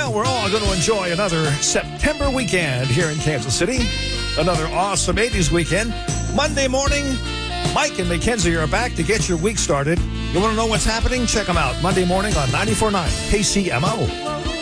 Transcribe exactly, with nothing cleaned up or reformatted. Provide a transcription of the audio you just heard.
Well, we're all going to enjoy another September weekend here in Kansas City. Another awesome eighties weekend. Monday morning, Mike and Mackenzie are back to get your week started. You want to know what's happening? Check them out Monday morning on ninety-four point nine K C M O.